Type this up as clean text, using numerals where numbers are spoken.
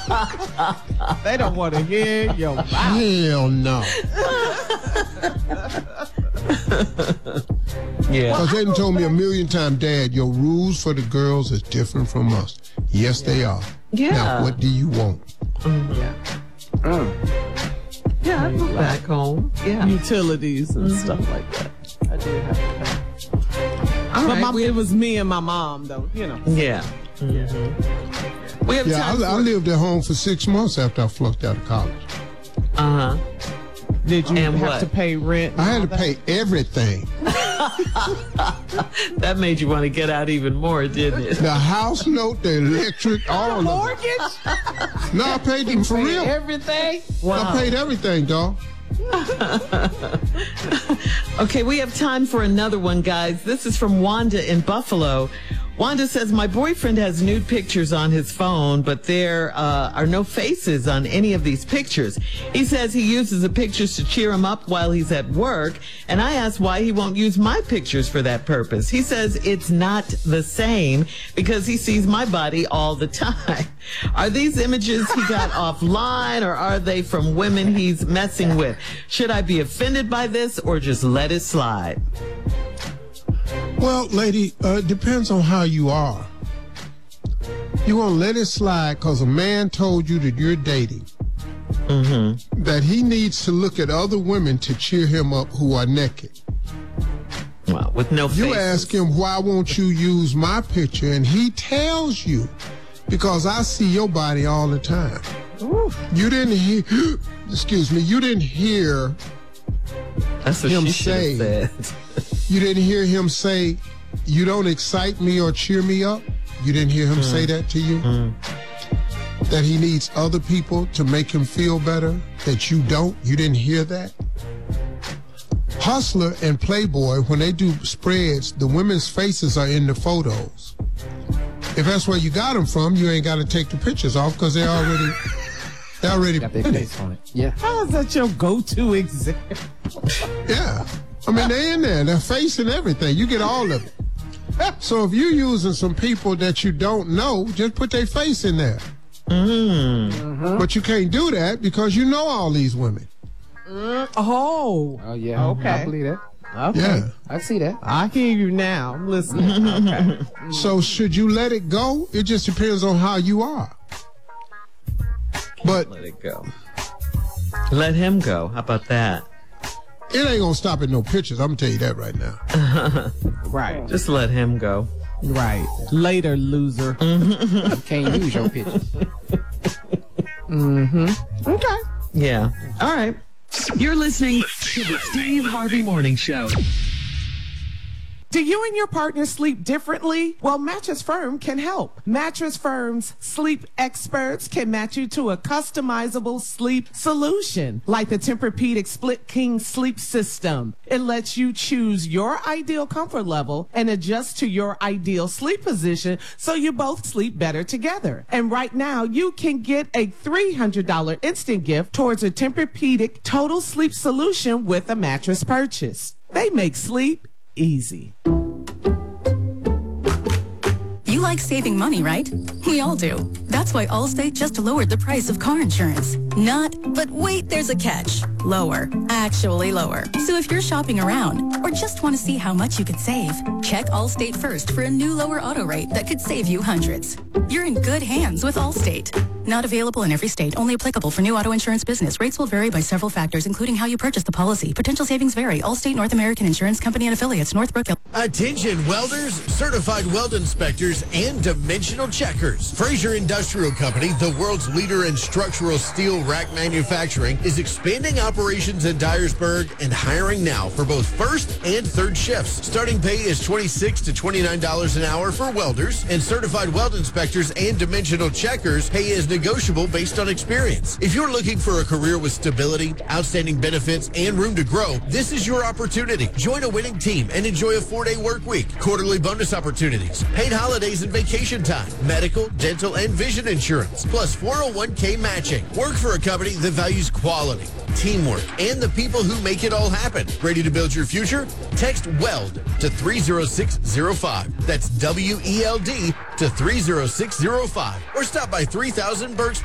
They don't want to hear your mouth. Hell no. Yeah. Because they done told me a million times, Dad, your rules for the girls is different from us. Yes, they are. Yeah. Now, what do you want? Yeah, I go back home. Yeah. Utilities and stuff like that. I did have to pay. All But right, it was me and my mom, though, you know. Yeah. We have Yeah, time I lived at home for 6 months after I flunked out of college. Uh-huh. Did you And have what? to pay rent? I had to pay everything. That made you want to get out even more, didn't it? The house note, the electric, all of it. Mortgage? No, I paid them for real. Everything? I paid everything, dog. Okay, we have time for another one, guys. This is from Wanda in Buffalo. Wanda says, my boyfriend has nude pictures on his phone, but there are no faces on any of these pictures. He says he uses the pictures to cheer him up while he's at work, and I asked why he won't use my pictures for that purpose. He says it's not the same because he sees my body all the time. Are these images he got offline, or are they from women he's messing with? Should I be offended by this or just let it slide? Well, lady, it depends on how you are. You want to let it slide because a man told you that you're dating, that he needs to look at other women to cheer him up who are naked. Well, with no faces. You ask him, why won't you use my picture? And he tells you, because I see your body all the time. Ooh. You didn't hear, excuse me, you didn't hear That's what him she should have say. said. You didn't hear him say, you don't excite me or cheer me up? You didn't hear him say that to you? That he needs other people to make him feel better? That you don't? You didn't hear that? Hustler and Playboy, when they do spreads, the women's faces are in the photos. If that's where you got them from, you ain't got to take the pictures off because they're already Got their face on it. Yeah. How is that your go-to example? Yeah. I mean, they're in there. Their face and everything. You get all of it. So if you're using some people that you don't know, just put their face in there. But you can't do that because you know all these women. Oh. Oh, yeah. Okay. I believe that. Okay. Yeah. I see that. I hear you now. I'm listening. Okay. So should you let it go? It just depends on how you are. But Let it go. Let him go. How about that? it ain't gonna stop at no pictures. I'm gonna tell you that right now. Right. Just let him go. Right. Later, loser. You can't use your picture. Okay. Yeah. All right. You're listening to the Steve Harvey Morning Show. Do you and your partner sleep differently? Well, Mattress Firm can help. Mattress Firm's sleep experts can match you to a customizable sleep solution, like the Tempur-Pedic Split King Sleep System. It lets you choose your ideal comfort level and adjust to your ideal sleep position so you both sleep better together. And right now, you can get a $300 instant gift towards a Tempur-Pedic Total Sleep Solution with a mattress purchase. They make sleep easy. You like saving money, right? We all do. That's why Allstate just lowered the price of car insurance. Not, but wait, there's a catch. Lower. Actually lower. So if you're shopping around or just want to see how much you could save, check Allstate first for a new lower auto rate that could save you hundreds. You're in good hands with Allstate. Not available in every state. Only applicable for new auto insurance business. Rates will vary by several factors, including how you purchase the policy. Potential savings vary. Allstate North American Insurance Company and affiliates. Northbrook. Attention welders, certified weld inspectors, and dimensional checkers. Fraser Industrial Company, the world's leader in structural steel rack manufacturing, is expanding operations in Dyersburg and hiring now for both first and third shifts. Starting pay is $26 to $29 an hour for welders, and certified weld inspectors and dimensional checkers pay is negotiable based on experience. If you're looking for a career with stability, outstanding benefits, and room to grow, this is your opportunity. Join a winning team and enjoy a 4-day work week, quarterly bonus opportunities, paid holidays and vacation time, medical, dental, and vision insurance, plus 401k matching. Work for a company that values quality, teamwork, and the people who make it all happen. Ready to build your future? Text WELD to 30605. That's WELD to 30605. Or stop by 3000 Burks